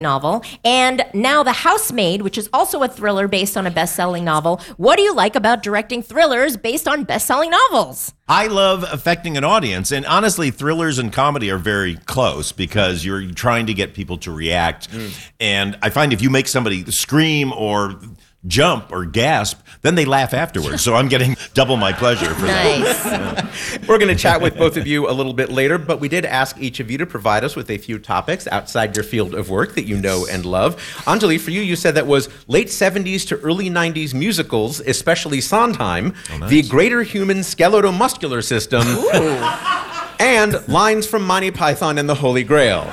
novel, and now The Housemaid, which is also a thriller based on a best-selling novel. What do you like about directing thrillers based on best-selling novels? I love affecting an audience, and honestly, thrillers and comedy are very close because you're trying to get people to react, and I find if you make somebody scream or jump or gasp, then they laugh afterwards. So I'm getting double my pleasure for that. Nice. We're going to chat with both of you a little bit later, but we did ask each of you to provide us with a few topics outside your field of work that you know and love. Anjali, for you said that was late 70s to early 90s musicals, especially Sondheim, The Greater Human Skeletal-Muscular System, and lines from Monty Python and the Holy Grail.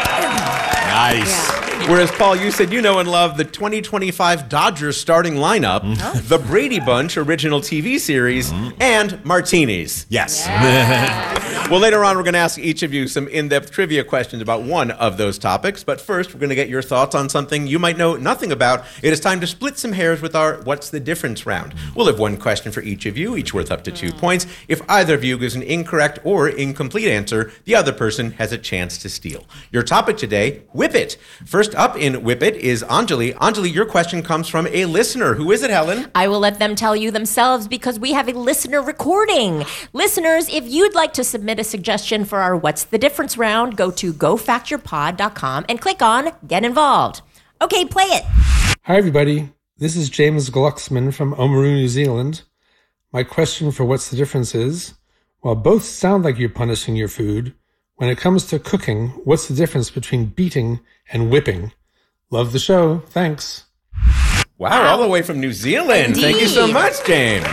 Nice. Yeah. Whereas, Paul, you said you know and love the 2025 Dodgers starting lineup, the Brady Bunch original TV series, and martinis. Yes. Well, later on, we're going to ask each of you some in-depth trivia questions about one of those topics. But first, we're going to get your thoughts on something you might know nothing about. It is time to split some hairs with our What's the Difference round. We'll have one question for each of you, each worth up to 2 points. If either of you gives an incorrect or incomplete answer, the other person has a chance to steal. Your topic today, Whip It. First up in Whip It is Anjali. Anjali, your question comes from a listener. Who is it, Helen? I will let them tell you themselves because we have a listener recording. Listeners, if you'd like to submit a suggestion for our What's the Difference round, go to gofactyourpod.com and click on Get Involved. Okay, play it. Hi, everybody. This is James Glucksman from Oamaru, New Zealand. My question for What's the Difference is, while both sound like you're punishing your food, when it comes to cooking, what's the difference between beating and whipping? Love the show. Thanks. Wow, all the way from New Zealand. Indeed. Thank you so much, James.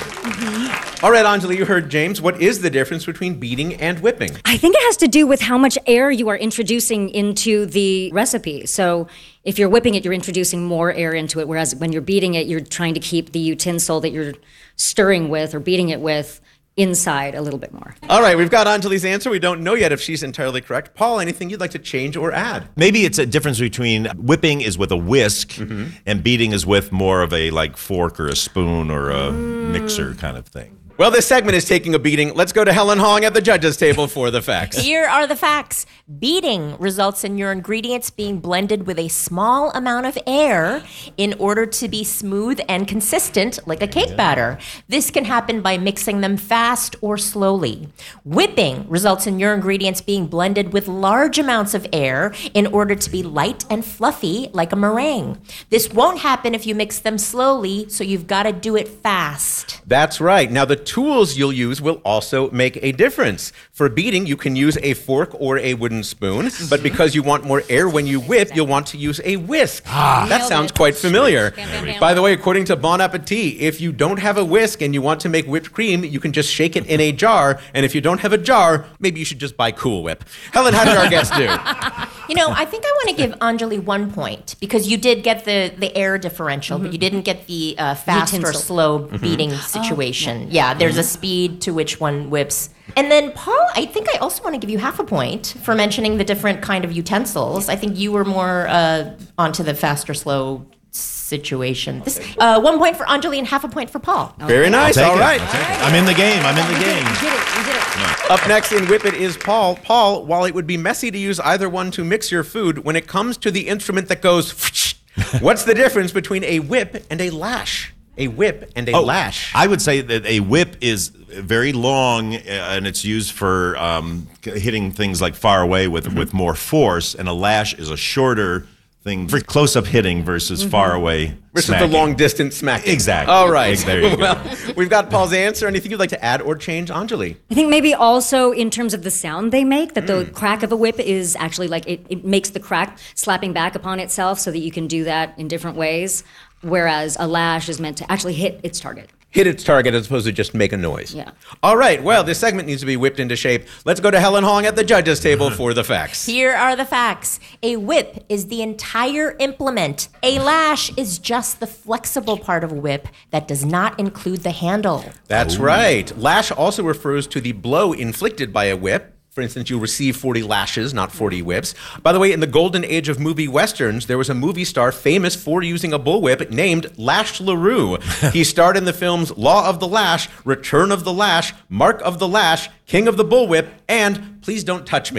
All right, Anjali, you heard James. What is the difference between beating and whipping? I think it has to do with how much air you are introducing into the recipe. So if you're whipping it, you're introducing more air into it, whereas when you're beating it, you're trying to keep the utensil that you're stirring with or beating it with inside a little bit more. All right, we've got Anjali's answer. We don't know yet if she's entirely correct. Paul, anything you'd like to change or add? Maybe it's a difference between whipping is with a whisk and beating is with more of a like fork or a spoon or a mixer kind of thing. Well, this segment is taking a beating. Let's go to Helen Hong at the judges' table for the facts. Here are the facts. Beating results in your ingredients being blended with a small amount of air in order to be smooth and consistent like a cake batter. This can happen by mixing them fast or slowly. Whipping results in your ingredients being blended with large amounts of air in order to be light and fluffy like a meringue. This won't happen if you mix them slowly, so you've got to do it fast. That's right. Now, the tools you'll use will also make a difference. For beating, you can use a fork or a wooden spoon, but because you want more air when you whip, you'll want to use a whisk. That sounds quite familiar. By the way, according to Bon Appetit, if you don't have a whisk and you want to make whipped cream, you can just shake it in a jar, and if you don't have a jar, maybe you should just buy Cool Whip. Helen, how did our guests do? You know, I think I want to give Anjali 1 point because you did get the air differential, but you didn't get the fast or Utensil. slow beating situation. Yeah, there's a speed to which one whips. And then, Paul, I think I also want to give you half a point for mentioning the different kind of utensils. I think you were more onto the fast or slow situation. 1 point for Anjali and half a point for Paul. Very nice. All right. I'm in the game. I'm in the game. You did it. Up next in Whip It is Paul. Paul, while it would be messy to use either one to mix your food, when it comes to the instrument that goes, what's the difference between a whip and a lash? A whip and a lash. I would say that a whip is very long and it's used for hitting things like far away with more force, and a lash is a shorter thing for close-up hitting versus far away Versus smacking. the long-distance smacking. Exactly. All right. There you go. Well, we've got Paul's answer. Anything you'd like to add or change, Anjali? I think maybe also in terms of the sound they make, that the crack of a whip is actually like it makes the crack slapping back upon itself so that you can do that in different ways, whereas a lash is meant to actually hit its target. Hit its target as opposed to just make a noise. Yeah. All right. Well, this segment needs to be whipped into shape. Let's go to Helen Hong at the judges' table for the facts. Here are the facts. A whip is the entire implement. A lash is just the flexible part of a whip that does not include the handle. That's right. Lash also refers to the blow inflicted by a whip. For instance, you'll receive 40 lashes, not 40 whips. By the way, in the golden age of movie westerns, there was a movie star famous for using a bullwhip named Lash LaRue. He starred in the films Law of the Lash, Return of the Lash, Mark of the Lash, King of the Bullwhip, and Please Don't Touch Me.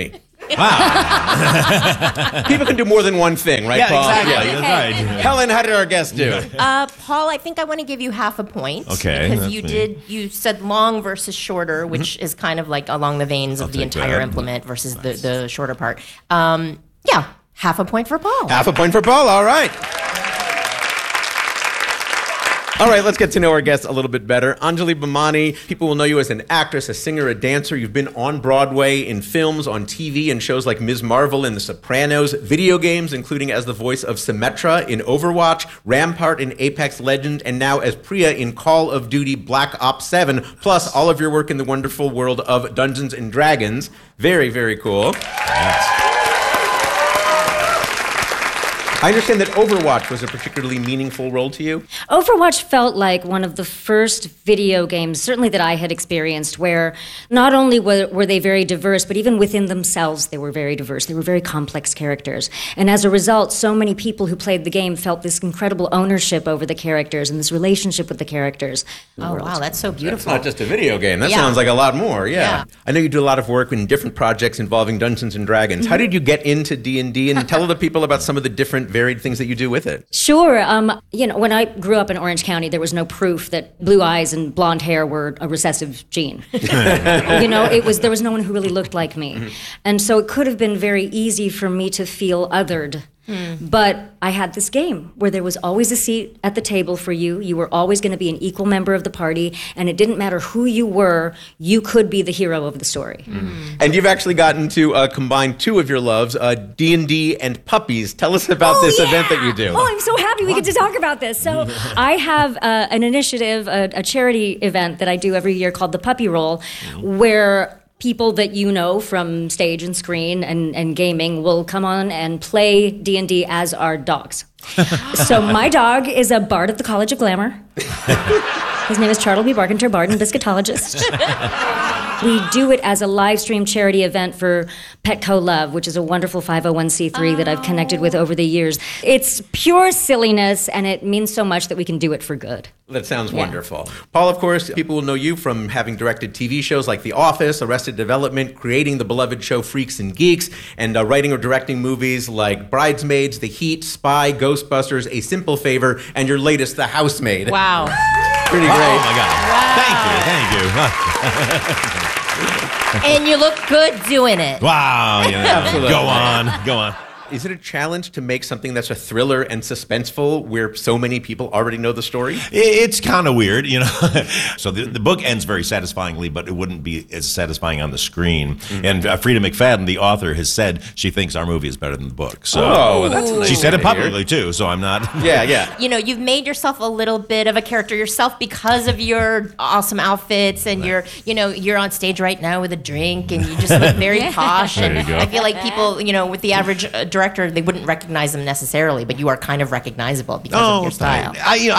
Wow. People can do more than one thing, right, Yeah, Paul? exactly. Yeah. That's right. Helen, how did our guest do? Paul, I think I want to give you half a point. Okay, Because that's you said long versus shorter, which is kind of like along the veins of the take entire that. implement versus the shorter part. Yeah, half a point for Paul. Half a point for Paul. All right. All right, let's get to know our guests a little bit better. Anjali Bhimani, people will know you as an actress, a singer, a dancer. You've been on Broadway, in films, on TV, and shows like Ms. Marvel and The Sopranos, video games, including as the voice of Symmetra in Overwatch, Rampart in Apex Legends, and now as Priya in Call of Duty Black Ops 7, plus all of your work in the wonderful world of Dungeons & Dragons. Very, very cool. I understand that Overwatch was a particularly meaningful role to you. Overwatch felt like one of the first video games, certainly that I had experienced, where not only were they very diverse, but even within themselves they were very diverse. They were very complex characters. And as a result, so many people who played the game felt this incredible ownership over the characters and this relationship with the characters. Oh, wow, that's so It's beautiful. not just a video game. That Yeah. sounds like a lot more, Yeah. I know you do a lot of work in different projects involving Dungeons & Dragons. How did you get into D&D? And tell the people about some of the different varied things that you do with it. Sure. When I grew up in Orange County, there was no proof that blue eyes and blonde hair were a recessive gene. There was no one who really looked like me. And so it could have been very easy for me to feel othered. But I had this game where there was always a seat at the table for you. You were always going to be an equal member of the party, and it didn't matter who you were, you could be the hero of the story. And you've actually gotten to combine two of your loves, D&D and puppies. Tell us about this event that you do. Oh, I'm so happy we get to talk about this. So I have an initiative, a charity event that I do every year called the Puppy Roll, where people that you know from stage and screen and gaming will come on and play D&D as our dogs. So my dog is a bard at the College of Glamour. His name is Chartleby Barkenter, bard and biscuitologist. We do it as a live stream charity event for Petco Love, which is a wonderful 501c3 that I've connected with over the years. It's pure silliness, and it means so much that we can do it for good. That sounds wonderful. Paul, of course, people will know you from having directed TV shows like The Office, Arrested Development, creating the beloved show Freaks and Geeks, and writing or directing movies like Bridesmaids, The Heat, Spy, Ghostbusters, A Simple Favor, and your latest, The Housemaid. Wow. Pretty great. Oh my God. Wow. Thank you. And you look good doing it. Wow. Absolutely. Go on. Is it a challenge to make something that's a thriller and suspenseful where so many people already know the story? It's kind of weird, So the book ends very satisfyingly, but it wouldn't be as satisfying on the screen. And Frida McFadden, the author, has said she thinks our movie is better than the book. So that's nice she said it to hear. publicly too. So I'm not. Yeah. You've made yourself a little bit of a character yourself because of your awesome outfits and you're on stage right now with a drink and you just look very posh. There And you go. I feel like people, with the average director, they wouldn't recognize them necessarily, but you are kind of recognizable because of your style.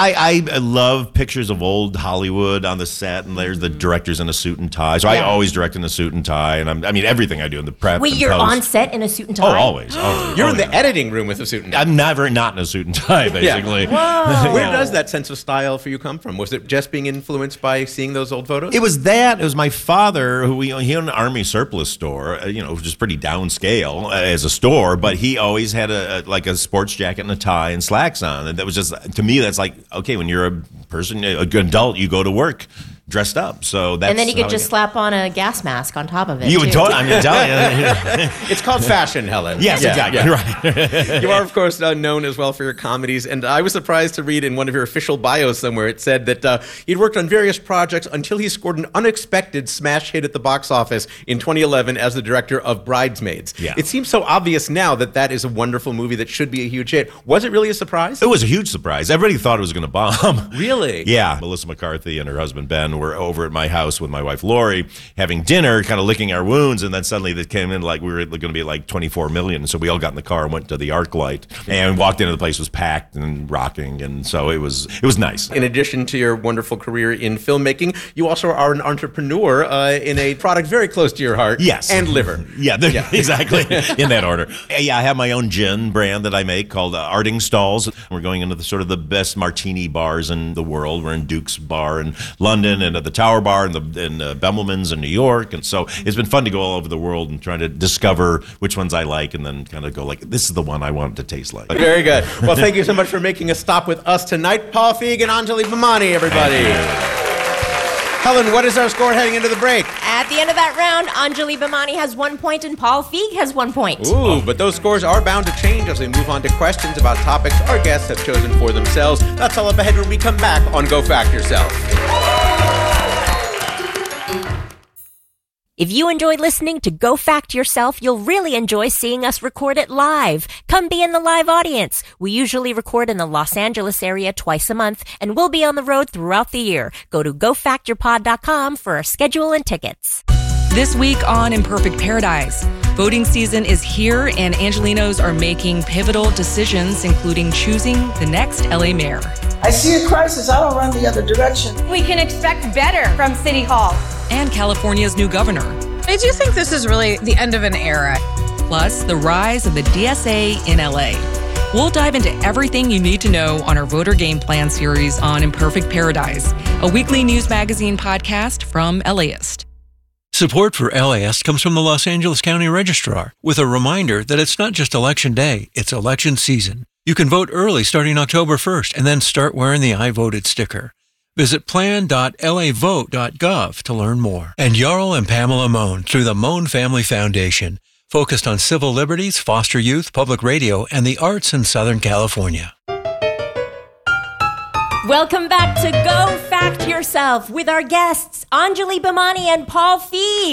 I love pictures of old Hollywood on the set, and there's the directors in a suit and tie. So I Yeah. always direct in a suit and tie, and everything I do in the prep. Wait, and you're post. on set in a suit and Oh, tie? always. You're in the editing room with a suit and tie. I'm never not in a suit and tie, basically. Where does that sense of style for you come from? Was it just being influenced by seeing those old photos? It was that. It was my father, who he owned an army surplus store, which is pretty downscale as a store, but he always had a sports jacket and a tie and slacks on. And that was just, to me, that's like, okay, when you're a person, a good adult, you go to work dressed up. So that's And then you how could I just get- slap on a gas mask on top of it. You would too. I'm going to tell you. It's called fashion, Helen. Yes, Yeah, exactly. yeah. Right. You are, of course, known as well for your comedies, and I was surprised to read in one of your official bios somewhere, it said that he'd worked on various projects until he scored an unexpected smash hit at the box office in 2011 as the director of Bridesmaids. Yeah. It seems so obvious now that that is a wonderful movie that should be a huge hit. Was it really a surprise? It was a huge surprise. Everybody thought it was going to bomb. Really? Yeah. Melissa McCarthy and her husband Ben were over at my house with my wife Lori having dinner, kind of licking our wounds, and then suddenly they came in like we were going to be like 24 million. So we all got in the car and went to the ArcLight and walked into the place, was packed and rocking, and so it was nice. In addition to your wonderful career in filmmaking, you also are an entrepreneur in a product very close to your heart. Yes. And liver. Yeah, exactly. In that order. Yeah, I have my own gin brand that I make called Arding Stalls. We're going into the sort of the best martini bars in the world. We're in Duke's Bar in London and the Tower Bar and Bemelman's in New York. And so it's been fun to go all over the world and trying to discover which ones I like and then kind of go like, this is the one I want it to taste like. Very good. Well, thank you so much for making a stop with us tonight. Paul Feig and Anjali Bhimani, everybody. Helen, what is our score heading into the break? At the end of that round, Anjali Bhimani has 1 point and Paul Feig has 1 point. Ooh, but those scores are bound to change as we move on to questions about topics our guests have chosen for themselves. That's all up ahead when we come back on Go Fact Yourself. If you enjoyed listening to Go Fact Yourself, you'll really enjoy seeing us record it live. Come be in the live audience. We usually record in the Los Angeles area twice a month, and we'll be on the road throughout the year. Go to gofactyourpod.com for our schedule and tickets. This week on Imperfect Paradise, voting season is here and Angelinos are making pivotal decisions, including choosing the next LA mayor. I see a crisis. I don't run the other direction. We can expect better from City Hall. And California's new governor. I do think this is really the end of an era. Plus, the rise of the DSA in LA. We'll dive into everything you need to know on our Voter Game Plan series on Imperfect Paradise, a weekly news magazine podcast from LAist. Support for LAist comes from the Los Angeles County Registrar, with a reminder that it's not just Election Day, it's election season. You can vote early starting October 1st and then start wearing the I Voted sticker. Visit plan.lavote.gov to learn more. And Jarl and Pamela Mohn through the Mohn Family Foundation, focused on civil liberties, foster youth, public radio, and the arts in Southern California. Welcome back to Go Fact Yourself with our guests, Anjali Bhimani and Paul Feig.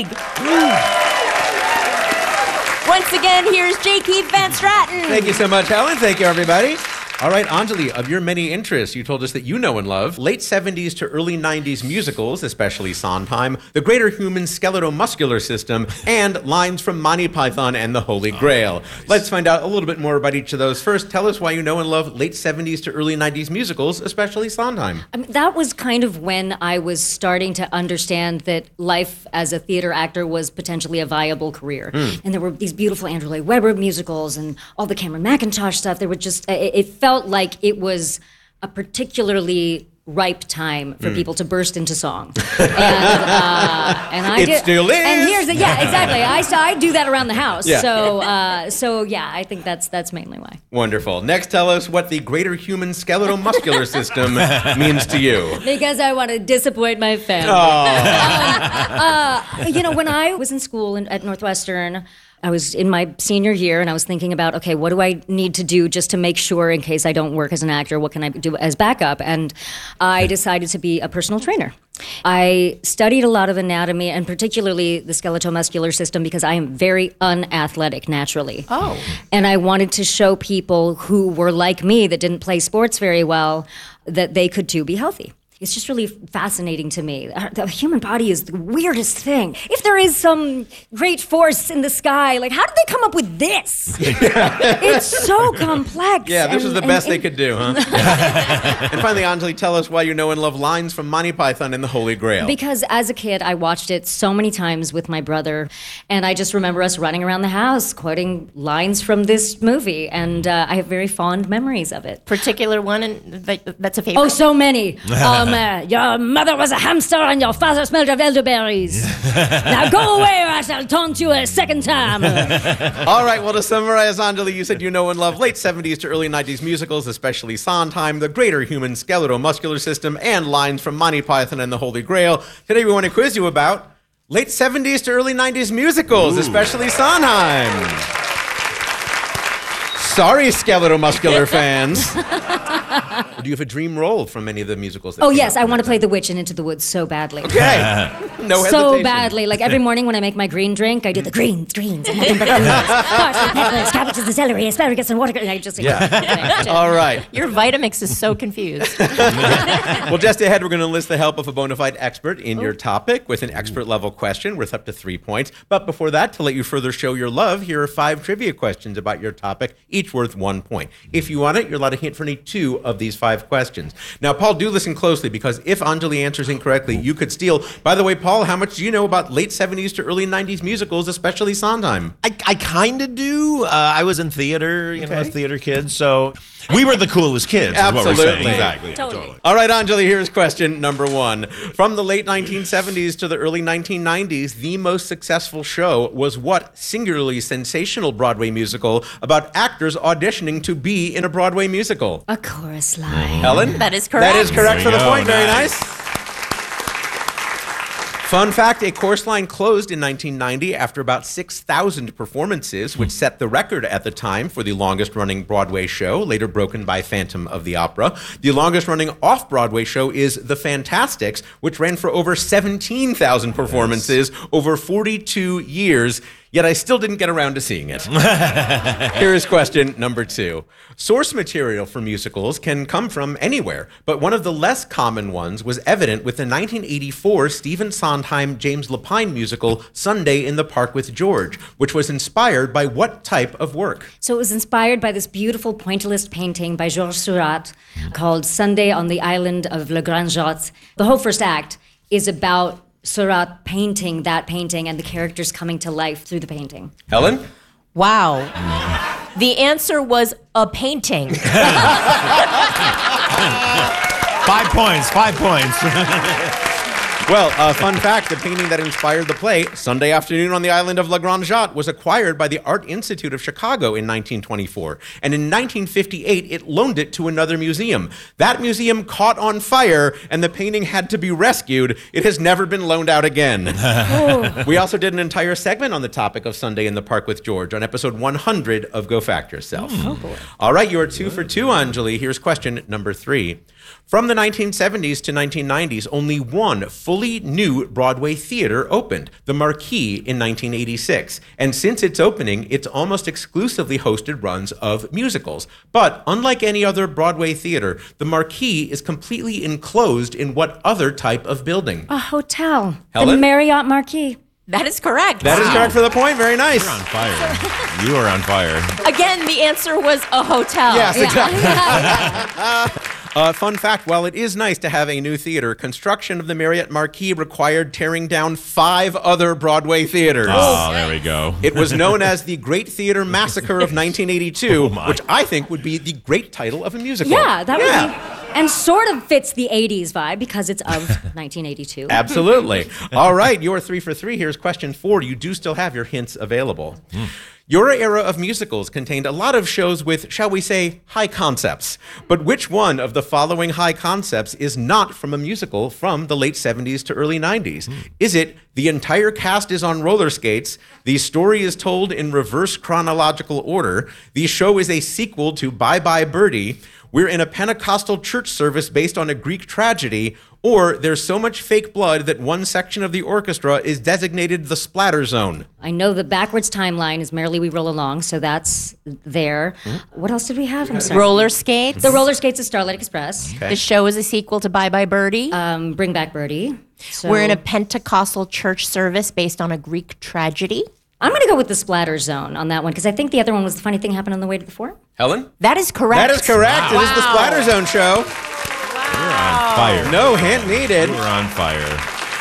Once again, here's J. Keith Van Straten. Thank you so much, Helen. Thank you, everybody. All right, Anjali, of your many interests, you told us that you know and love late 70s to early 90s musicals, especially Sondheim, the greater human skeletal-muscular system, and lines from Monty Python and the Holy Grail. Nice. Let's find out a little bit more about each of those. First, tell us why you know and love late 70s to early 90s musicals, especially Sondheim. That was kind of when I was starting to understand that life as a theater actor was potentially a viable career. And there were these beautiful Andrew Lloyd Webber musicals and all the Cameron McIntosh stuff. There were just, it felt like it was a particularly ripe time for people to burst into song. And I it still is. And here's exactly. I do that around the house. Yeah. So yeah, I think that's mainly why. Wonderful. Next, tell us what the greater human skeletal muscular system means to you. Because I want to disappoint my family. When I was in school at Northwestern, I was in my senior year and I was thinking about, okay, what do I need to do just to make sure in case I don't work as an actor, what can I do as backup? And I decided to be a personal trainer. I studied a lot of anatomy and particularly the skeletal-muscular system because I am very unathletic naturally. Oh. And I wanted to show people who were like me that didn't play sports very well that they could too be healthy. It's just really fascinating to me. The human body is the weirdest thing. If there is some great force in the sky, like how did they come up with this? It's so complex. Yeah, this was the best they could do, huh? And finally, Anjali, tell us why you know and love lines from Monty Python and the Holy Grail. Because as a kid, I watched it so many times with my brother, and I just remember us running around the house quoting lines from this movie, and I have very fond memories of it. Particular one that's a favorite? Oh, so many. Your mother was a hamster and your father smelled of elderberries. Now go away or I shall taunt you a second time. All right, well, to summarize, Anjali, you said you know and love late 70s to early 90s musicals, especially Sondheim, the greater human skeletal muscular system, and lines from Monty Python and the Holy Grail. Today we want to quiz you about late 70s to early 90s musicals, especially Sondheim. Sorry, skeletal muscular fans. Do you have a dream role from any of the musicals? That yes, I want to play the witch in Into the Woods so badly. Okay. No hesitation. So badly. Like every morning when I make my green drink, I do the greens, and nothing but greens. Parsley, peppers, cabbages, and celery, asparagus, and water. I just All right. Your Vitamix is so confused. Well, just ahead, we're going to enlist the help of a bona fide expert in your topic with an expert level question worth up to 3 points. But before that, to let you further show your love, here are 5 trivia questions about your topic, each worth 1 point. If you want it, you're allowed to hint for any 2 of these 5 5 questions. Now, Paul, do listen closely, because if Anjali answers incorrectly, you could steal. By the way, Paul, how much do you know about late 70s to early 90s musicals, especially Sondheim? I kind of do. I was in theater, a theater kid, so we were the coolest kids. Absolutely. Is what we're saying. Exactly. Totally. All right, Anjali, here's question number 1. From the late 1970s to the early 1990s, the most successful show was what singularly sensational Broadway musical about actors auditioning to be in a Broadway musical? A chorus line. Ellen? That is correct. That is correct for the There you point. go. Very Nice. nice. Fun fact, A Chorus Line closed in 1990 after about 6,000 performances, which set the record at the time for the longest-running Broadway show, later broken by Phantom of the Opera. The longest-running off-Broadway show is The Fantastics, which ran for over 17,000 performances over 42 years. Yet I still didn't get around to seeing it. Here is question number 2. Source material for musicals can come from anywhere, but one of the less common ones was evident with the 1984 Stephen Sondheim James Lapine musical Sunday in the Park with George, which was inspired by what type of work? So it was inspired by this beautiful pointillist painting by Georges Seurat called Sunday on the Island of Le Grand Jatte. The whole first act is about Seurat painting that painting and the characters coming to life through the painting. Helen? Wow. The answer was a painting. 5 points. 5 points. Well, fun fact, the painting that inspired the play, Sunday Afternoon on the Island of La Grande Jatte, was acquired by the Art Institute of Chicago in 1924. And in 1958, it loaned it to another museum. That museum caught on fire, and the painting had to be rescued. It has never been loaned out again. We also did an entire segment on the topic of Sunday in the Park with George on episode 100 of Go Fact Yourself. All right, you are 2 for 2, Anjali. Here's question number 3. From the 1970s to 1990s, only one fully new Broadway theater opened, the Marquis, in 1986. And since its opening, it's almost exclusively hosted runs of musicals. But unlike any other Broadway theater, the Marquis is completely enclosed in what other type of building? A hotel. Helen? The Marriott Marquis. That is correct. That is correct for the point. Very nice. You're on fire. You are on fire. Again, the answer was a hotel. Yes, exactly. Fun fact, while it is nice to have a new theater, construction of the Marriott Marquis required tearing down 5 other Broadway theaters. Oh, there we go. It was known as the Great Theater Massacre of 1982, which I think would be the great title of a musical. Yeah, that would be. And sort of fits the 80s vibe because it's of 1982. Absolutely. All right, you're 3 for 3. Here's question 4. You do still have your hints available. Your era of musicals contained a lot of shows with, shall we say, high concepts. But which one of the following high concepts is not from a musical from the late 70s to early 90s? Is it the entire cast is on roller skates, the story is told in reverse chronological order, the show is a sequel to Bye Bye Birdie, we're in a Pentecostal church service based on a Greek tragedy, or there's so much fake blood that one section of the orchestra is designated the splatter zone? I know the backwards timeline is Merrily We Roll Along, so that's there. What else did we have? I'm sorry. Roller skates. The roller skates is Starlight Express. Okay. The show is a sequel to Bye Bye Birdie. Bring Back Birdie. So We're in a Pentecostal church service based on a Greek tragedy. I'm going to go with the splatter zone on that one because I think the other one was The Funny Thing Happened on the Way to the Forum. Helen? That is correct. That is correct. It is the Splatter Zone show. You're on fire. No hint needed. You're on fire.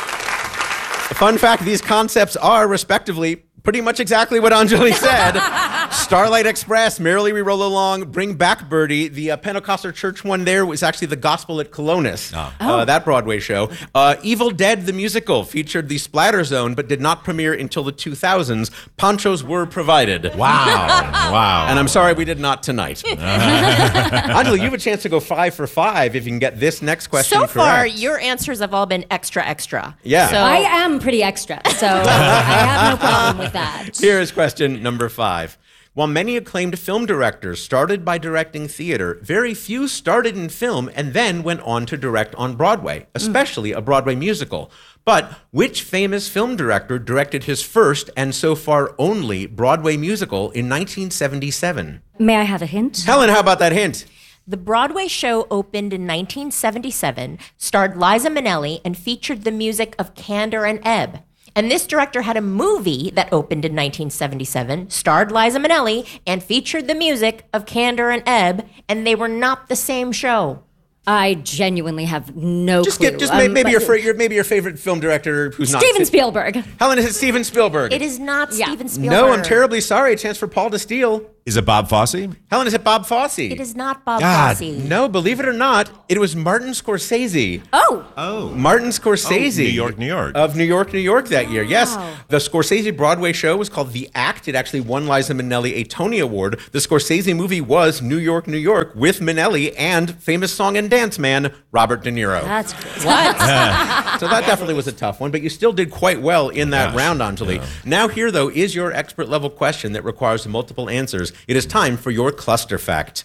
Fun fact, these concepts are, respectively, pretty much exactly what Anjali said. Starlight Express, Merrily We Roll Along, Bring Back Birdie. The Pentecostal church one there was actually the Gospel at Colonus, that Broadway show. Evil Dead, the musical, featured the Splatter Zone, but did not premiere until the 2000s. Ponchos were provided. Wow. And I'm sorry we did not tonight. Anjali, you have a chance to go 5 for 5 if you can get this next question So far, correct. your answers have all been extra. Yeah. So I am pretty extra, so I have no problem with that. Here is question number 5. While many acclaimed film directors started by directing theater, very few started in film and then went on to direct on Broadway, especially a Broadway musical. But which famous film director directed his first and so far only Broadway musical in 1977? May I have a hint? Helen, how about that hint? The Broadway show opened in 1977, starred Liza Minnelli, and featured the music of Kander and Ebb. And this director had a movie that opened in 1977, starred Liza Minnelli, and featured the music of Kander and Ebb, and they were not the same show. I genuinely have no Just clue. maybe your favorite film director who's not Steven Spielberg. Helen, is it Steven Spielberg? It is not Steven Spielberg. No, I'm terribly sorry. A chance for Paul to steal. Is it Bob Fosse? Helen, is it Bob Fosse? It is not Bob God. Fosse. No, believe it or not, it was Martin Scorsese. Oh. Martin Scorsese. New York, New York. Of New York, New York that year, yes. The Scorsese Broadway show was called The Act. It actually won Liza Minnelli a Tony Award. The Scorsese movie was New York, New York with Minnelli and famous song and dance man Robert De Niro. That's great. What? So that definitely was a tough one, but you still did quite well in that round, Anjali. Yeah. Now here, though, is your expert level question that requires multiple answers. It is time for your cluster fact.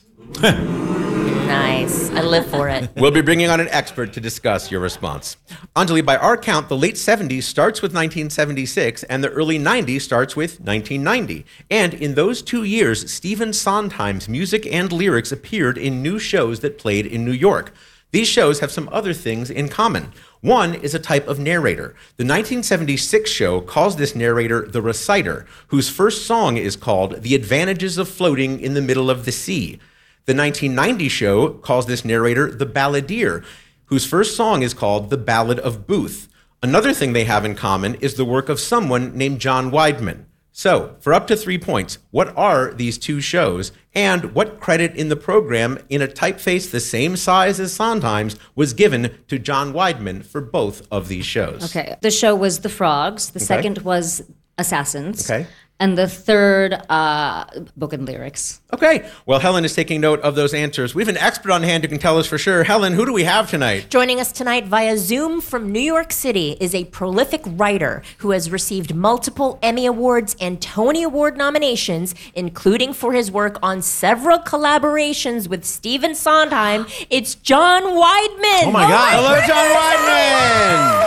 Nice. I live for it. We'll be bringing on an expert to discuss your response. Anjali, by our count, the late 70s starts with 1976 and the early 90s starts with 1990. And in those 2 years, Stephen Sondheim's music and lyrics appeared in new shows that played in New York. These shows have some other things in common. One is a type of narrator. The 1976 show calls this narrator the reciter, whose first song is called The Advantages of Floating in the Middle of the Sea. The 1990 show calls this narrator the balladeer, whose first song is called The Ballad of Booth. Another thing they have in common is the work of someone named John Weidman. So, for up to 3 points, what are these two shows, and what credit in the program in a typeface the same size as Sondheim's was given to John Weidman for both of these shows? Okay. The show was The Frogs. The second was Assassins. Okay. And the third, book and lyrics. Okay. Well, Helen is taking note of those answers. We have an expert on hand who can tell us for sure. Helen, who do we have tonight? Joining us tonight via Zoom from New York City is a prolific writer who has received multiple Emmy Awards and Tony Award nominations, including for his work on several collaborations with Stephen Sondheim. It's John Weidman. Oh, my God. Hello, John Weidman.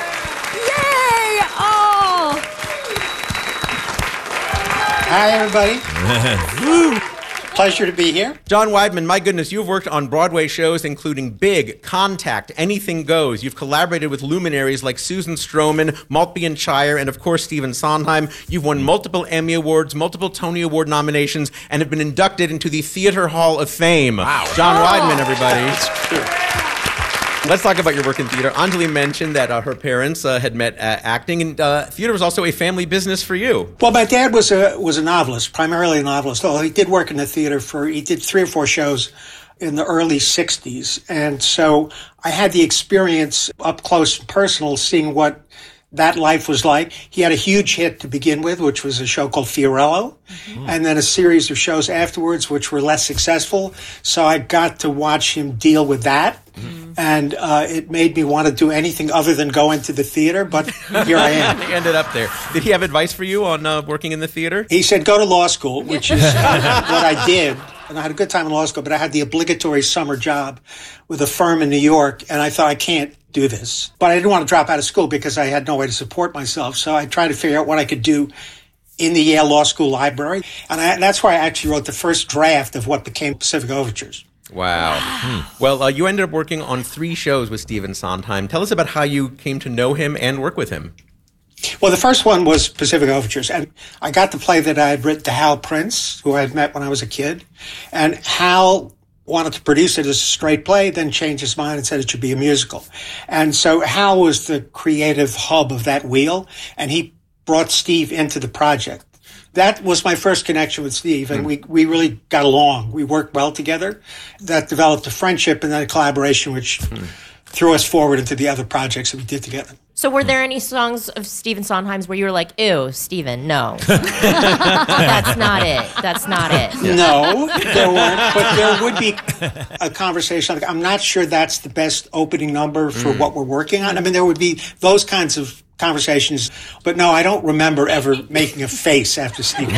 Yay! Oh! Hi, everybody. Pleasure to be here. John Weidman, my goodness, you've worked on Broadway shows including Big, Contact, Anything Goes. You've collaborated with luminaries like Susan Stroman, Maltby and Shire, and of course Stephen Sondheim. You've won multiple Emmy Awards, multiple Tony Award nominations, and have been inducted into the Theater Hall of Fame. Wow. John Weidman, everybody. That's true. Let's talk about your work in theater. Anjali mentioned that her parents had met acting, and theater was also a family business for you. Well, my dad was a novelist, primarily a novelist. Although he did work in the theater he did 3 or 4 shows in the early 60s. And so I had the experience up close and personal seeing what that life was like. He had a huge hit to begin with, which was a show called Fiorello, and then a series of shows afterwards, which were less successful. So I got to watch him deal with that, and it made me want to do anything other than go into the theater, but here I am. He ended up there. Did he have advice for you on working in the theater? He said, go to law school, which is what I did. And I had a good time in law school, but I had the obligatory summer job with a firm in New York, and I thought, I can't do this. But I didn't want to drop out of school because I had no way to support myself. So I tried to figure out what I could do in the Yale Law School library. And that's where I actually wrote the first draft of what became Pacific Overtures. Wow. Well, you ended up working on 3 shows with Stephen Sondheim. Tell us about how you came to know him and work with him. Well, the first one was Pacific Overtures, and I got the play that I had written to Hal Prince, who I had met when I was a kid, and Hal wanted to produce it as a straight play, then changed his mind and said it should be a musical. And so Hal was the creative hub of that wheel, and he brought Steve into the project. That was my first connection with Steve, and we really got along. We worked well together. That developed a friendship and then a collaboration, which threw us forward into the other projects that we did together. So were there any songs of Stephen Sondheim's where you were like, ew, Stephen, no. That's not it. That's not it. No, there weren't. But there would be a conversation. Like, I'm not sure that's the best opening number for what we're working on. I mean, there would be those kinds of conversations. But no, I don't remember ever making a face after Steve.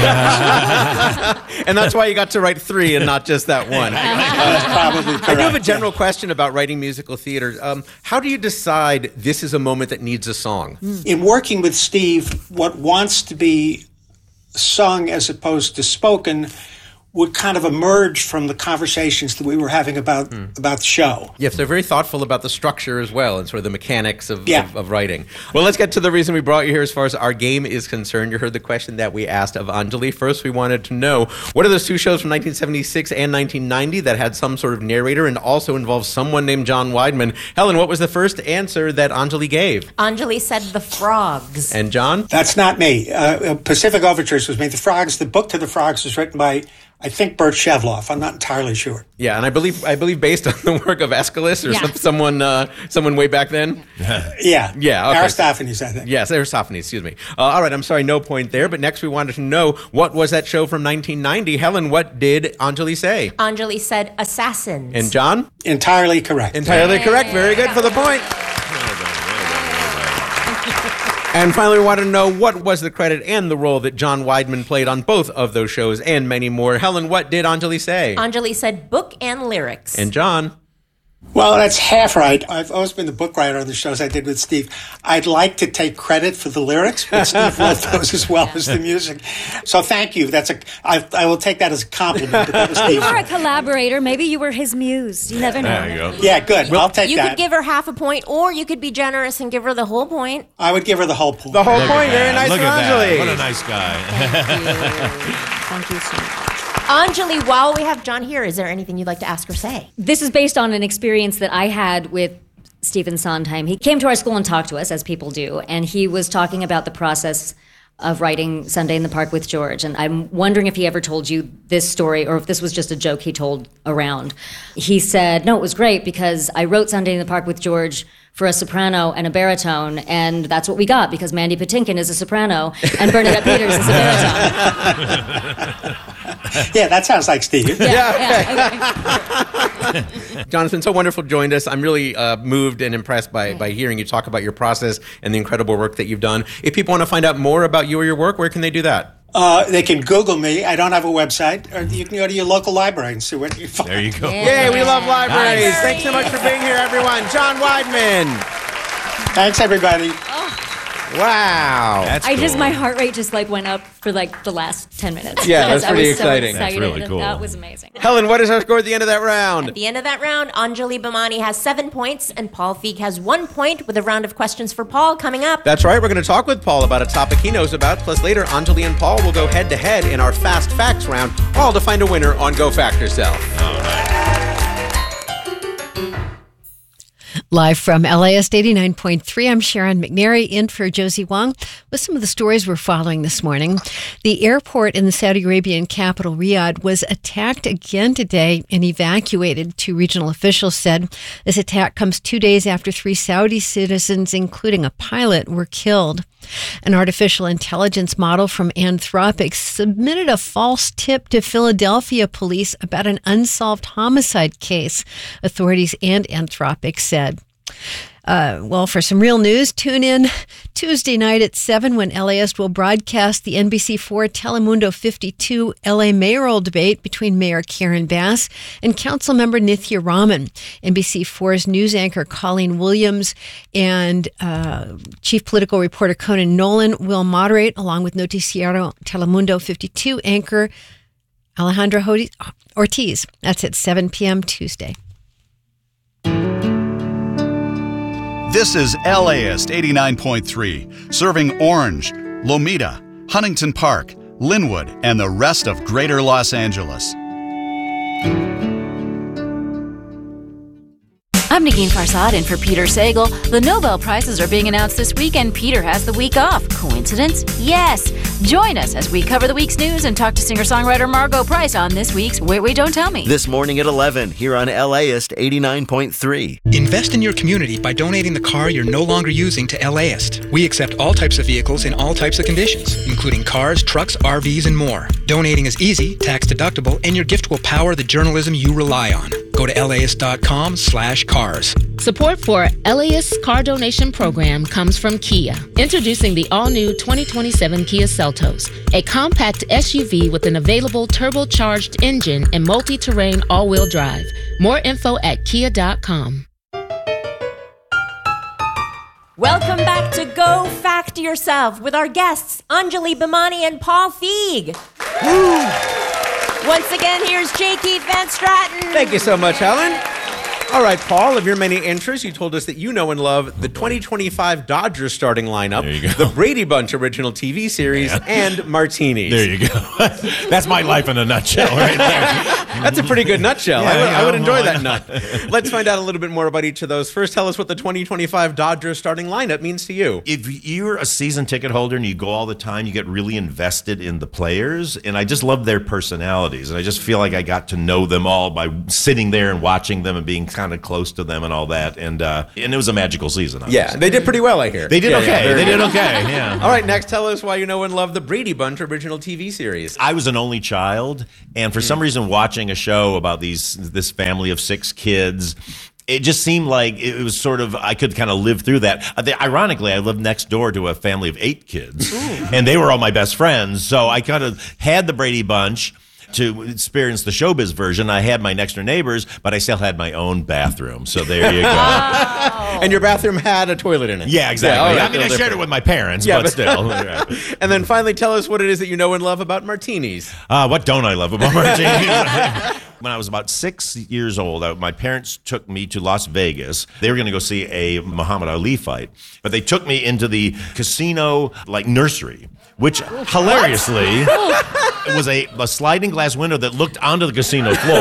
And that's why you got to write 3 and not just that one. That's probably correct. I do have a general question about writing musical theater. How do you decide this is a moment that needs a song? In working with Steve, what wants to be sung as opposed to spoken would kind of emerge from the conversations that we were having about the show. Yes, they're very thoughtful about the structure as well and sort of the mechanics of writing. Well, let's get to the reason we brought you here as far as our game is concerned. You heard the question that we asked of Anjali. First, we wanted to know, what are those two shows from 1976 and 1990 that had some sort of narrator and also involved someone named John Weidman? Helen, what was the first answer that Anjali gave? Anjali said The Frogs. And John? That's not me. Pacific Overtures was me. The Frogs, the book to The Frogs was written by, I think, Bert Shevloff. I'm not entirely sure. Yeah, and I believe based on the work of Aeschylus or someone way back then. Yeah. Okay. Aristophanes, I think. Yes, Aristophanes. Excuse me. All right. I'm sorry. No point there. But next, we wanted to know, what was that show from 1990? Helen, what did Anjali say? Anjali said Assassins. And John? Entirely correct. Entirely correct. Very good for the point. And finally, we want to know, what was the credit and the role that John Weidman played on both of those shows and many more. Helen, what did Anjali say? Anjali said book and lyrics. And John? Well, that's half right. I've always been the book writer on the shows I did with Steve. I'd like to take credit for the lyrics, but Steve wrote those as well as the music. So thank you. I will take that as a compliment. But that was You were a collaborator. Maybe you were his muse. You never know. There you go. Yeah, good. I'll take you that. You could give her half a point, or you could be generous and give her the whole point. I would give her the whole point. The whole point. Very nice for Anjali. What a nice guy. Thank you so much. Anjali, while we have John here, is there anything you'd like to ask or say? This is based on an experience that I had with Stephen Sondheim. He came to our school and talked to us, as people do, and he was talking about the process of writing Sunday in the Park with George. And I'm wondering if he ever told you this story or if this was just a joke he told around. He said, no, it was great because I wrote Sunday in the Park with George for a soprano and a baritone, and that's what we got because Mandy Patinkin is a soprano and Bernadette Peters is a baritone. Yeah, that sounds like Steve. John, it's been so wonderful to join us. I'm really moved and impressed by hearing you talk about your process and the incredible work that you've done. If people want to find out more about you or your work, where can they do that? They can Google me. I don't have a website. Or you can go to your local library and see what you find. There you go. Yay, we love libraries. Nice. Thanks so much for being here, everyone. John Weidman. Thanks, everybody. Wow. That's my heart rate just went up for the last 10 minutes. Yeah, that's pretty exciting. That's really cool. That was amazing. Helen, what is our score at the end of that round? At the end of that round, Anjali Bhimani has 7 points, and Paul Feig has 1 point with a round of questions for Paul coming up. That's right. We're going to talk with Paul about a topic he knows about. Plus, later, Anjali and Paul will go head-to-head in our Fast Facts round, all to find a winner on Go Fact Yourself. All right. Live from LAist 89.3, I'm Sharon McNary in for Josie Wong with some of the stories we're following this morning. The airport in the Saudi Arabian capital, Riyadh, was attacked again today and evacuated, 2 regional officials said. This attack comes 2 days after 3 Saudi citizens, including a pilot, were killed. An artificial intelligence model from Anthropic submitted a false tip to Philadelphia police about an unsolved homicide case, authorities and Anthropic said. For some real news, tune in Tuesday night at 7 when LAist will broadcast the NBC4 Telemundo 52 LA mayoral debate between Mayor Karen Bass and Councilmember Nithya Raman. NBC4's news anchor Colleen Williams and chief political reporter Conan Nolan will moderate, along with Noticiero Telemundo 52 anchor Alejandra Ortiz. That's at 7 p.m. Tuesday. This is LAist 89.3, serving Orange, Lomita, Huntington Park, Linwood, and the rest of Greater Los Angeles. I'm Negin Farsad in for Peter Sagal. The Nobel Prizes are being announced this week, and Peter has the week off. Coincidence? Yes. Join us as we cover the week's news and talk to singer-songwriter Margot Price on this week's Wait, Don't Tell Me. This morning at 11 here on LAist 89.3. Invest in your community by donating the car you're no longer using to LAist. We accept all types of vehicles in all types of conditions, including cars, trucks, RVs, and more. Donating is easy, tax deductible, and your gift will power the journalism you rely on. Go to laist.com/cars. Support for LAist's car donation program comes from Kia. Introducing the all-new 2027 Kia Seltos, a compact SUV with an available turbocharged engine and multi-terrain all-wheel drive. More info at kia.com. Welcome back to Go Fact Yourself with our guests, Anjali Bhimani and Paul Feig. Once again, here's J. Keith Van Straten. Thank you so much, Helen. All right, Paul, of your many entries, you told us that you know and love the 2025 Dodgers starting lineup, the Brady Bunch original TV series, and martinis. There you go. That's my life in a nutshell right there. That's a pretty good nutshell. I would enjoy that nut. Let's find out a little bit more about each of those. First, tell us what the 2025 Dodgers starting lineup means to you. If you're a season ticket holder and you go all the time, you get really invested in the players, and I just love their personalities, and I just feel like I got to know them all by sitting there and watching them and being kind of close to them and all that, and it was a magical season. Obviously. Yeah, they did pretty well, I hear. They did okay. They did okay, yeah. All right, next, tell us why you know and love the Brady Bunch original TV series. I was an only child, and for some reason watching a show about this family of 6 kids, it just seemed like it was sort of, I could kind of live through that. Ironically, I lived next door to a family of 8 kids, and they were all my best friends, so I kind of had the Brady Bunch to experience the showbiz version. I had my next door neighbors, but I still had my own bathroom. So there you go. And your bathroom had a toilet in it. Yeah, exactly. Yeah, I mean, I shared it with my parents, but still. And then finally, tell us what it is that you know and love about martinis. What don't I love about martinis? When I was about 6 years old, my parents took me to Las Vegas. They were going to go see a Muhammad Ali fight, but they took me into the casino nursery, which hilariously was a sliding glass window that looked onto the casino floor.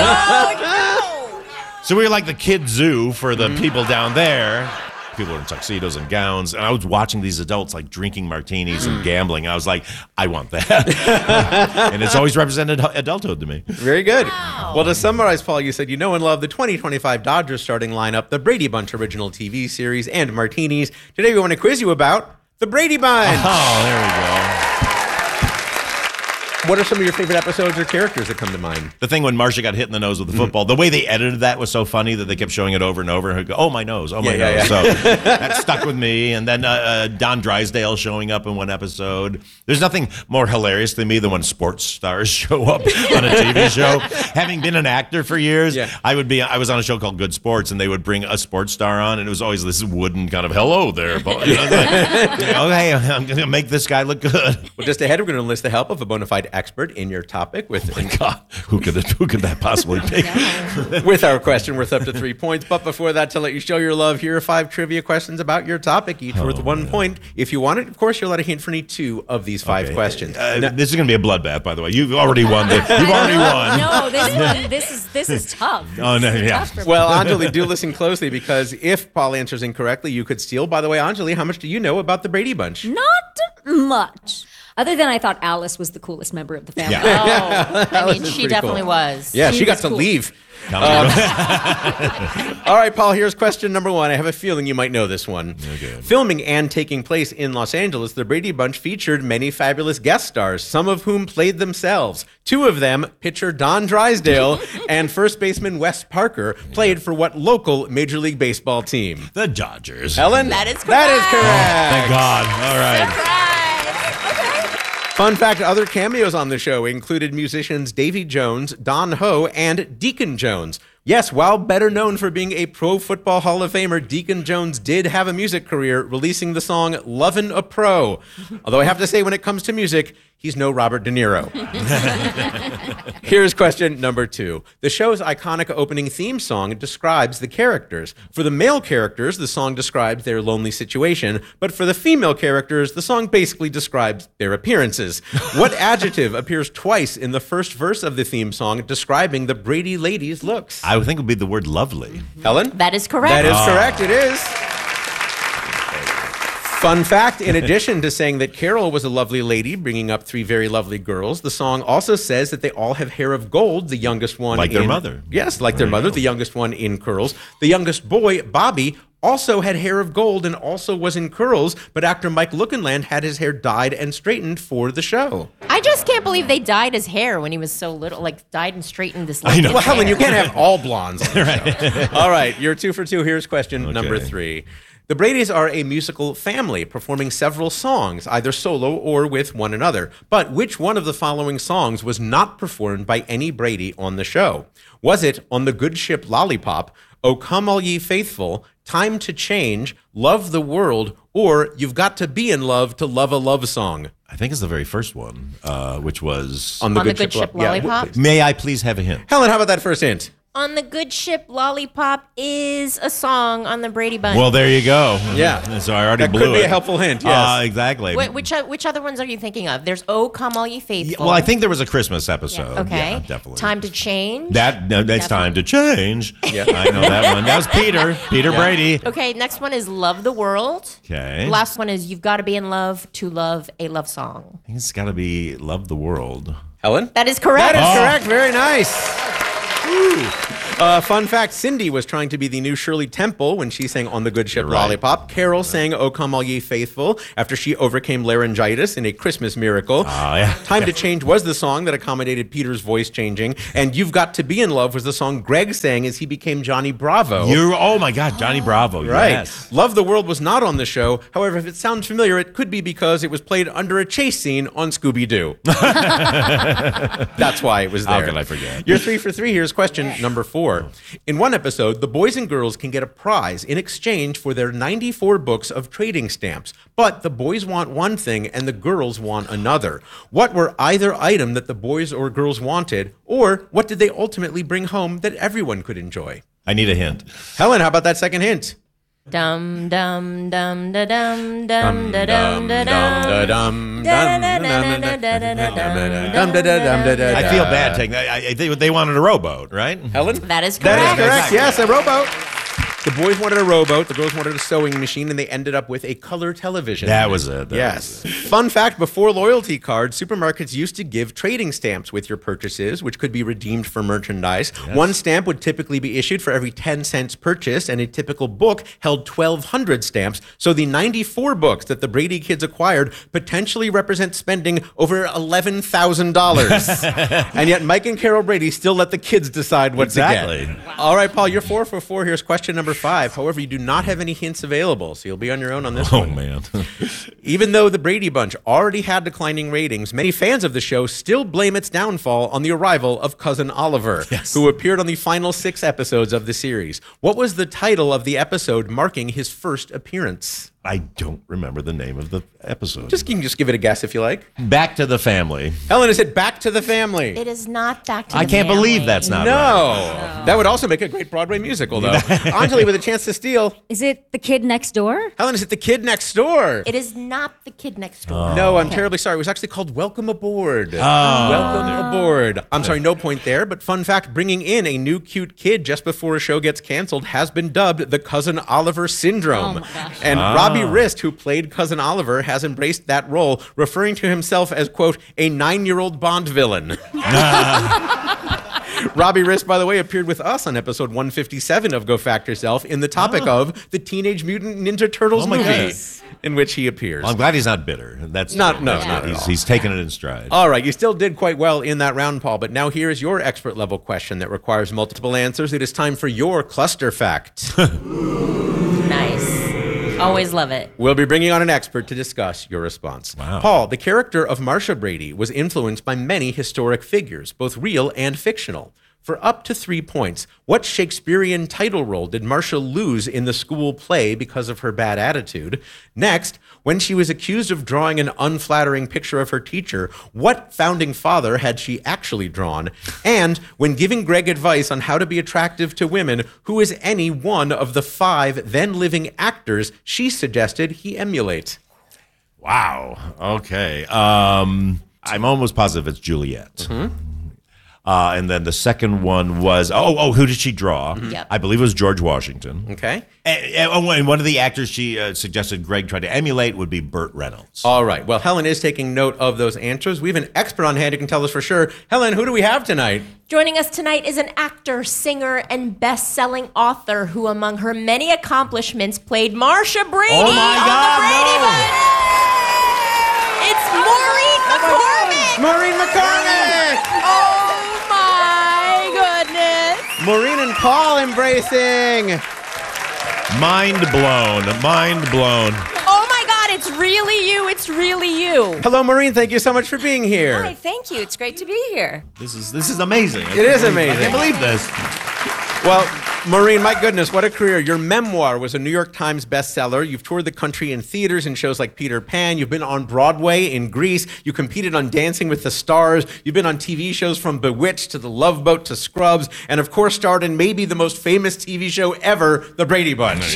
No. So we were like the kid zoo for the people down there. People were in tuxedos and gowns, and I was watching these adults like drinking martinis and gambling. And I was like, I want that. And it's always represented adulthood to me. Very good. Wow. Well, to summarize, Paul, you said you know and love the 2025 Dodgers starting lineup, the Brady Bunch original TV series, and martinis. Today we want to quiz you about the Brady Bunch. Oh, there we go. What are some of your favorite episodes or characters that come to mind? The thing when Marcia got hit in the nose with the football, the way they edited that was so funny that they kept showing it over and over. And he'd go, oh, my nose, oh, my nose. Yeah. So that stuck with me. And then Don Drysdale showing up in one episode. There's nothing more hilarious than me than when sports stars show up on a TV show. Having been an actor for years, I was on a show called Good Sports, and they would bring a sports star on, and it was always this wooden kind of, hello there, boy. Hey, I'm going to make this guy look good. Well, just ahead, we're going to enlist the help of a bona fide expert in your topic with God, who could that possibly be? With our question worth up to 3 points. But before that, to let you show your love, here are 5 trivia questions about your topic, each worth 1 point. If you want it, of course, you're allowed a hint for any 2 of these 5 questions. This is going to be a bloodbath, by the way. You've already won. You've already won. No, this is tough. Oh no, yeah. Well, Anjali, do listen closely, because if Paul answers incorrectly, you could steal. By the way, Anjali, how much do you know about the Brady Bunch? Not much. Other than I thought Alice was the coolest member of the family. Yeah. Oh, I mean, she definitely was. Yeah, she got to leave. All right, Paul, here's question number 1. I have a feeling you might know this one. Okay. Filming and taking place in Los Angeles, the Brady Bunch featured many fabulous guest stars, some of whom played themselves. 2 of them, pitcher Don Drysdale and first baseman Wes Parker, played for what local Major League Baseball team? The Dodgers. Helen? That is correct. That is correct. Thank God. All right. Surprise. Fun fact, other cameos on the show included musicians Davy Jones, Don Ho, and Deacon Jones. Yes, while better known for being a Pro Football Hall of Famer, Deacon Jones did have a music career, releasing the song Lovin' a Pro. Although I have to say, when it comes to music, he's no Robert De Niro. Here's question number 2. The show's iconic opening theme song describes the characters. For the male characters, the song describes their lonely situation, but for the female characters, the song basically describes their appearances. What adjective appears twice in the first verse of the theme song describing the Brady ladies' looks? I would think it would be the word lovely. Helen? That is correct. That is correct. It is. Fun fact, in addition to saying that Carol was a lovely lady, bringing up 3 very lovely girls, the song also says that they all have hair of gold, the youngest one like their mother. Yes, like their mother, the youngest one in curls. The youngest boy, Bobby, also had hair of gold and also was in curls, but actor Mike Lookinland had his hair dyed and straightened for the show. I just can't believe they dyed his hair when he was so little, like dyed and straightened this I know. Well, Helen, hair. you can't have all blondes on the show. All right, you're 2 for 2. Here's question number 3. The Bradys are a musical family performing several songs, either solo or with one another. But which one of the following songs was not performed by any Brady on the show? Was it On the Good Ship Lollipop, O Come All Ye Faithful, Time to Change, Love the World, or You've Got to Be in Love to Love a Love Song? I think it's the very first one, which was... On the Good Ship Lollipop? May I please have a hint? Helen, how about that first hint? On the Good Ship Lollipop is a song on the Brady Bunch. Well, there you go. Yeah. So I already blew it. That could be a helpful hint, yes. Exactly. Which other ones are you thinking of? There's Oh, Come All Ye Faithful. Well, I think there was a Christmas episode. Yeah. Okay. Yeah, definitely. Time to Change. That's Time to Change. Yeah. I know that one. That was Peter Brady. Okay, next one is Love the World. Okay. Last one is You've Got to Be in Love to Love a Love Song. I think it's got to be Love the World. Helen? That is correct. That is correct. Very nice. Fun fact, Cindy was trying to be the new Shirley Temple when she sang On the Good Ship Lollipop. Carol sang O Come All Ye Faithful after she overcame laryngitis in A Christmas Miracle. Time to Change was the song that accommodated Peter's voice changing. And You've Got to Be in Love was the song Greg sang as he became Johnny Bravo. Oh my God, Johnny Bravo. Right. Yes. Love the World was not on the show. However, if it sounds familiar, it could be because it was played under a chase scene on Scooby-Doo. That's why it was there. How could I forget? You're 3 for 3. Here's question number 4. In one episode, the boys and girls can get a prize in exchange for their 94 books of trading stamps. But the boys want one thing and the girls want another. What were either item that the boys or girls wanted, or what did they ultimately bring home that everyone could enjoy? I need a hint. Helen, how about that second hint? Dum dum dum da dum dum da dum da dum. I feel bad taking that. They wanted a rowboat, right? Helen? That is correct. That is correct. Yes, a rowboat. The boys wanted a rowboat, the girls wanted a sewing machine, and they ended up with a color television. That was it. Yes. Fun fact, before loyalty cards, supermarkets used to give trading stamps with your purchases, which could be redeemed for merchandise. Yes. One stamp would typically be issued for every 10 cents purchased, and a typical book held 1,200 stamps. So the 94 books that the Brady kids acquired potentially represent spending over $11,000. And yet Mike and Carol Brady still let the kids decide what to get. All right, Paul, you're 4 for 4. Here's question number 5. However, you do not have any hints available, so you'll be on your own on this one. Oh, man. Even though the Brady Bunch already had declining ratings, many fans of the show still blame its downfall on the arrival of Cousin Oliver, who appeared on the final 6 episodes of the series. What was the title of the episode marking his first appearance? I don't remember the name of the episode. You can just give it a guess if you like. Back to the Family. Helen, is it Back to the Family? It is not Back to the I can't Family. believe that's not right. That would also make a great Broadway musical, though. Anjali with a chance to steal. Is it The Kid Next Door? Helen, is it The Kid Next Door? It is not The Kid Next Door. No, I'm terribly sorry. It was actually called Welcome Aboard. Oh. Welcome Aboard. I'm sorry, no point there. But fun fact, bringing in a new cute kid just before a show gets canceled has been dubbed the Cousin Oliver Syndrome. Oh my gosh. And Robbie Rist, who played Cousin Oliver, has embraced that role, referring to himself as, quote, a 9-year-old Bond villain. Robbie Rist, by the way, appeared with us on episode 157 of Go Fact Yourself in the topic of the Teenage Mutant Ninja Turtles movie, in which he appears. Well, I'm glad he's not bitter. That's not at all. He's taken it in stride. All right, you still did quite well in that round, Paul, but now here is your expert level question that requires multiple answers. It is time for your cluster fact. Nice. Always love it. We'll be bringing on an expert to discuss your response. Wow. Paul, the character of Marcia Brady was influenced by many historic figures, both real and fictional. For up to 3 points, what Shakespearean title role did Marcia lose in the school play because of her bad attitude? Next, when she was accused of drawing an unflattering picture of her teacher, what founding father had she actually drawn? And when giving Greg advice on how to be attractive to women, who is any one of the 5 then living actors she suggested he emulate? Wow. Okay. I'm almost positive it's Juliet. Mm-hmm. And then the second one was, who did she draw? Mm-hmm. Yep. I believe it was George Washington. Okay. And one of the actors she suggested Greg tried to emulate would be Burt Reynolds. All right. Well, Helen is taking note of those answers. We have an expert on hand who can tell us for sure. Helen, who do we have tonight? Joining us tonight is an actor, singer, and best-selling author who, among her many accomplishments, played Marcia Brady Oh my on God, the Brady Bunch. It's Maureen McCormick. Maureen McCormick. Oh my goodness. Maureen and Paul embracing. Mind blown. Oh my God, it's really you. It's really you. Hello, Maureen. Thank you so much for being here. Hi, thank you. It's great to be here. This is amazing. It is amazing. I can't believe this. Well, Maureen, my goodness, what a career. Your memoir was a New York Times bestseller. You've toured the country in theaters and shows like Peter Pan. You've been on Broadway in Grease. You competed on Dancing with the Stars. You've been on TV shows from Bewitched to The Love Boat to Scrubs, and of course starred in maybe the most famous TV show ever, The Brady Bunch.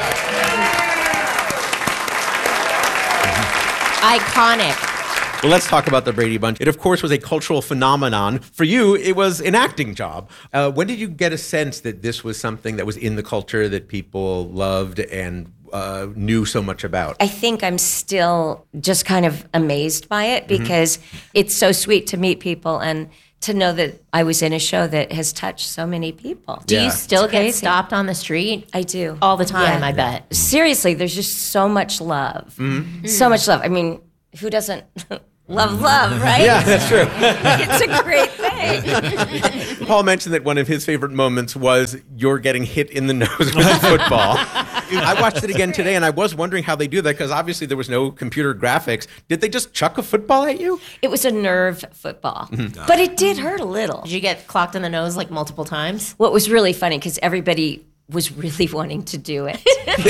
Iconic. Well, let's talk about The Brady Bunch. It, of course, was a cultural phenomenon. For you, it was an acting job. When did you get a sense that this was something that was in the culture that people loved and knew so much about? I think I'm still just kind of amazed by it because it's so sweet to meet people and to know that I was in a show that has touched so many people. Yeah. Do you still It's get crazy. stopped on the street? I do. All the time, I bet. Seriously, there's just so much love. So much love. I mean, who doesn't love love, right? Yeah, that's true. It's a great thing. Paul mentioned that one of his favorite moments was you're getting hit in the nose with a football. I watched it again today, and I was wondering how they do that, because obviously there was no computer graphics. Did they just chuck a football at you? It was a nerve football, but it did hurt a little. Did you get clocked in the nose like multiple times? What was really funny, because everybody was really wanting to do it.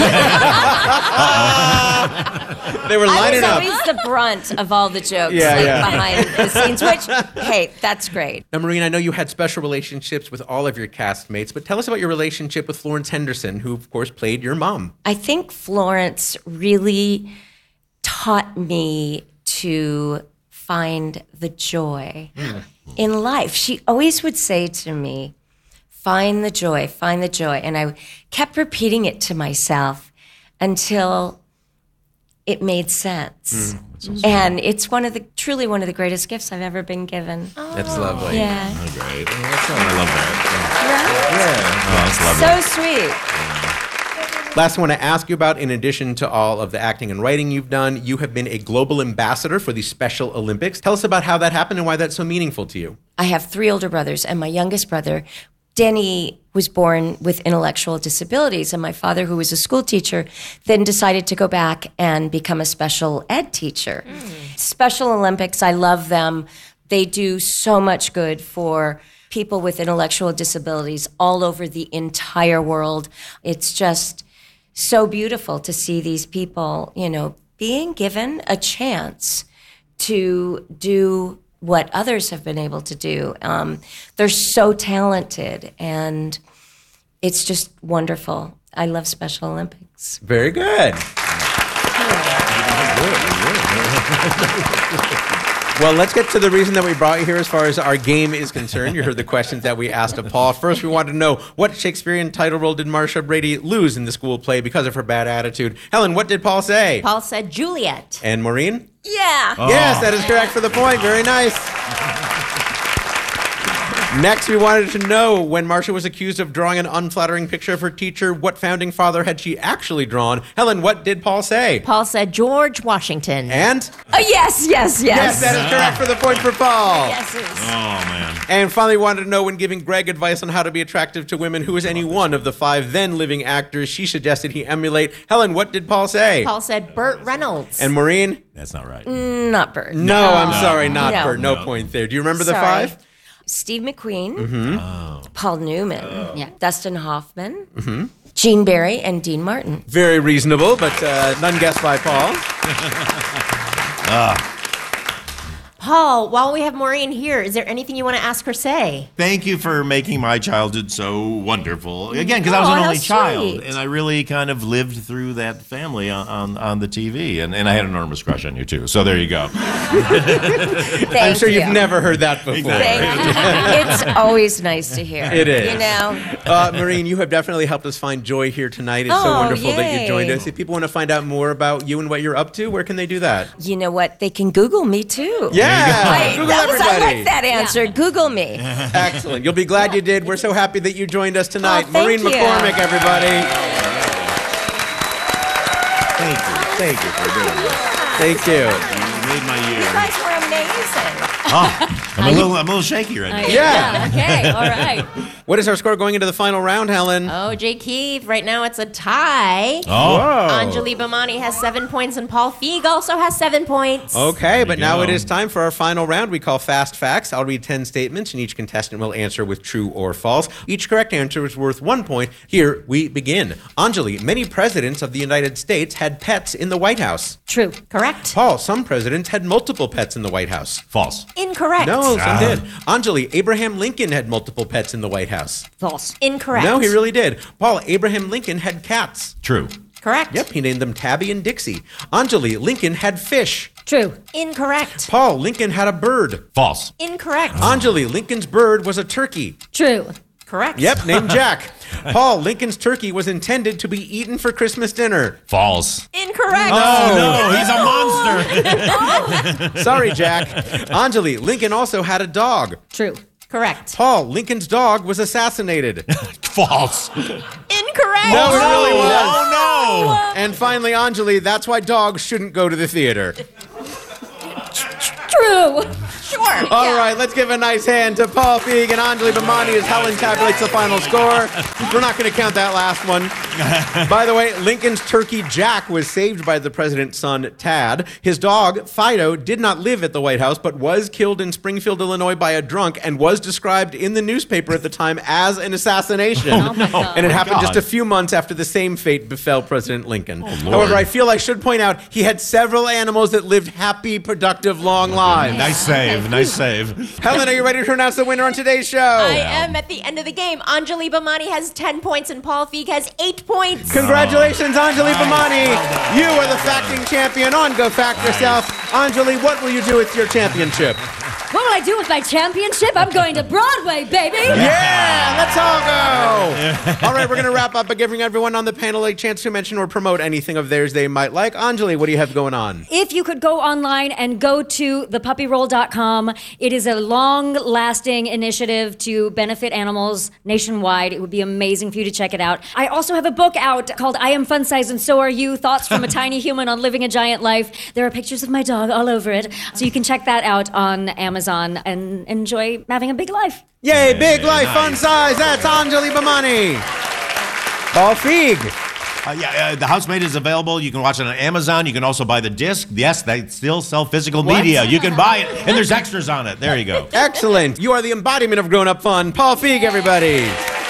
They were lining I up. was always the brunt of all the jokes Yeah. behind the scenes, which, hey, that's great. Now, Maureen, I know you had special relationships with all of your castmates, but tell us about your relationship with Florence Henderson, who, of course, played your mom. I think Florence really taught me to find the joy in life. She always would say to me, find the joy, find the joy. And I kept repeating it to myself until it made sense. And it's truly one of the greatest gifts I've ever been given. That's lovely. Yeah. Oh, great. I love that. Right? Yeah. Oh, that's lovely. So sweet. Last, I want to ask you about, in addition to all of the acting and writing you've done, you have been a global ambassador for the Special Olympics. Tell us about how that happened and why that's so meaningful to you. I have 3 older brothers, and my youngest brother, Denny, was born with intellectual disabilities, and my father, who was a school teacher, then decided to go back and become a special ed teacher. Special Olympics, I love them. They do so much good for people with intellectual disabilities all over the entire world. It's just so beautiful to see these people, being given a chance to do what others have been able to do. They're so talented, and it's just wonderful. I love Special Olympics. Very good. Well, let's get to the reason that we brought you here as far as our game is concerned. You heard the questions that we asked of Paul. First, we wanted to know, what Shakespearean title role did Marcia Brady lose in the school play because of her bad attitude? Helen, what did Paul say? Paul said Juliet. And Maureen? Yeah. Yes, that is correct for the point. Very nice. Next, we wanted to know, when Marcia was accused of drawing an unflattering picture of her teacher, what founding father had she actually drawn? Helen, what did Paul say? Paul said George Washington. And? Yes. Yes, that is correct for the point for Paul. Yes, it is. Oh, man. And finally, wanted to know, when giving Greg advice on how to be attractive to women, who was any one of the 5 then living actors she suggested he emulate? Helen, what did Paul say? Paul said Burt Reynolds. And Maureen? That's not right. Not Bert. No, I'm sorry, not No. Bert. No point there. Do you remember the 5? Steve McQueen, Mm-hmm. Paul Newman, Dustin Hoffman, Gene Barry, and Dean Martin. Very reasonable, but none guessed by Paul. Paul, while we have Maureen here, is there anything you want to ask or say? Thank you for making my childhood so wonderful. Again, because I was an how only child, sweet. and I really kind of lived through that family on the TV, and I had an enormous crush on you too. So there you go. I'm sure you've never heard that before. It's always nice to hear. It is. Maureen, you have definitely helped us find joy here tonight. It's so Oh, wonderful that you yay. joined us. If people want to find out more about you and what you're up to, where can they do that? You know what? They can Google me too. Yeah. Google I everybody. like that answer. Google me. Excellent. You'll be glad you did. We're so happy that you joined us tonight. Oh, thank Maureen you. McCormick, everybody. Thank you. Thank you for doing that. Thank you. You made my year. You guys were amazing. Oh. I'm a little shaky right now. Yeah. Okay, all right. What is our score going into the final round, Helen? Oh, Jay Keith, right now it's a tie. Oh. Whoa. Anjali Bhimani has 7 points and Paul Feig also has 7 points. Okay, but now it is time for our final round we call Fast Facts. I'll read 10 statements, and each contestant will answer with true or false. Each correct answer is worth 1 point. Here we begin. Anjali, many presidents of the United States had pets in the White House. True. Correct. Paul, some presidents had multiple pets in the White House. False. Incorrect. No, some did. Anjali, Abraham Lincoln had multiple pets in the White House. False. Incorrect. No, he really did. Paul, Abraham Lincoln had cats. True. Correct. Yep, he named them Tabby and Dixie. Anjali, Lincoln had fish. True. Incorrect. Paul, Lincoln had a bird. False. Incorrect. Anjali, Lincoln's bird was a turkey. True. Correct. Yep, named Jack. Paul, Lincoln's turkey was intended to be eaten for Christmas dinner. False. Incorrect. Oh, no, he's a monster. Sorry, Jack. Anjali, Lincoln also had a dog. True. Correct. Paul, Lincoln's dog was assassinated. False. Incorrect. No, it really was. Oh, And finally, Anjali, that's why dogs shouldn't go to the theater. True. Sure. All right, let's give a nice hand to Paul Feig and Anjali Bhimani as Helen tabulates the final score. We're not going to count that last one. By the way, Lincoln's turkey Jack was saved by the president's son, Tad. His dog, Fido, did not live at the White House, but was killed in Springfield, Illinois by a drunk and was described in the newspaper at the time as an assassination. Oh my God. And it happened God. just a few months after the same fate befell President Lincoln. Lord. However, I feel I should point out he had several animals that lived happy, productive, long lives. Nice save. Nice save. Helen, are you ready to announce the winner on today's show? I am at the end of the game. Anjali Bhimani has 10 points and Paul Feig has 8 points. Congratulations, Anjali Bhimani. You are the facting champion on Go Fact Yourself. Anjali, what will you do with your championship? What will I do with my championship? I'm going to Broadway, baby. Yeah, let's all go. All right, we're going to wrap up by giving everyone on the panel a chance to mention or promote anything of theirs they might like. Anjali, what do you have going on? If you could go online and go to thepuppyroll.com, it is a long-lasting initiative to benefit animals nationwide. It would be amazing for you to check it out. I also have a book out called I Am Fun Size and So Are You, Thoughts from a Tiny Human on Living a Giant Life. There are pictures of my dog all over it. So you can check that out on Amazon and enjoy having a big life. Yay, big life, fun size. That's Anjali Bhimani. Paul Feig. The Housemaid is available. You can watch it on Amazon. You can also buy the disc. Yes, they still sell physical media. You can buy it, and there's extras on it. There you go. Excellent. You are the embodiment of grown-up fun. Paul Feig, everybody.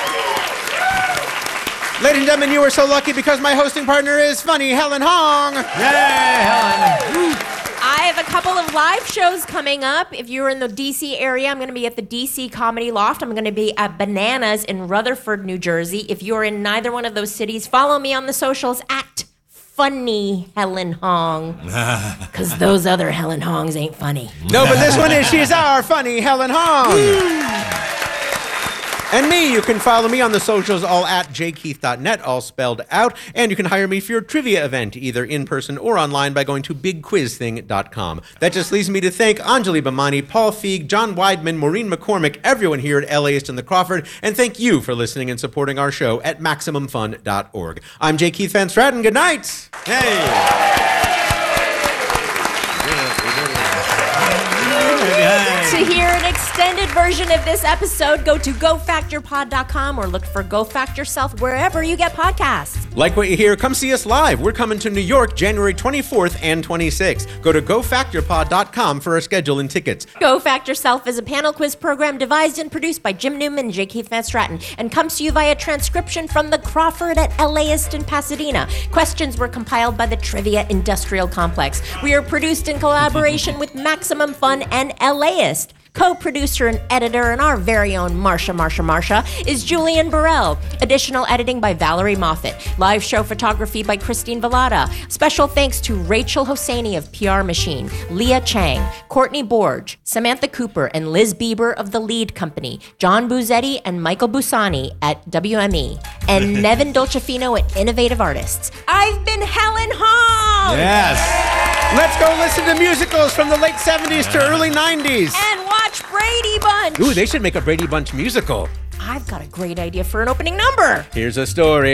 Ladies and gentlemen, you are so lucky because my hosting partner is funny Helen Hong. Yay, Helen. I have a couple of live shows coming up. If you're in the D.C. area, I'm going to be at the D.C. Comedy Loft. I'm going to be at Bananas in Rutherford, New Jersey. If you're in neither one of those cities, follow me on the socials at Funny Helen Hong. Because those other Helen Hongs ain't funny. No, but this one is. She's our funny Helen Hong. And me, you can follow me on the socials, all at jkeith.net, all spelled out. And you can hire me for your trivia event, either in person or online, by going to bigquizthing.com. That just leaves me to thank Anjali Bhimani, Paul Feig, John Weidman, Maureen McCormick, everyone here at LAist and the Crawford, and thank you for listening and supporting our show at MaximumFun.org. I'm J. Keith Van Stratton. Good night. Hey. To hear an extended version of this episode, go to GoFactYourPod.com or look for Go Fact Yourself wherever you get podcasts. Like what you hear, come see us live. We're coming to New York January 24th and 26th. Go to GoFactYourPod.com for our schedule and tickets. Go Fact Yourself is a panel quiz program devised and produced by Jim Newman and J. Keith Van Stratton and comes to you via transcription from the Crawford at LAist in Pasadena. Questions were compiled by the Trivia Industrial Complex. We are produced in collaboration with Maximum Fun and LAist. Co-producer and editor and our very own Marsha is Julian Burrell. Additional editing by Valerie Moffat. Live show photography by Christine Vallada. Special thanks to Rachel Hosseini of PR Machine, Leah Chang, Courtney Borge, Samantha Cooper, and Liz Bieber of The Lead Company, John Buzzetti and Michael Busani at WME, and Nevin Dolcefino at Innovative Artists. I've been Helen Hong! Yes. Let's go listen to musicals from the late 70s to early 90s. And watch Brady Bunch! Ooh, they should make a Brady Bunch musical. I've got a great idea for an opening number. Here's a story.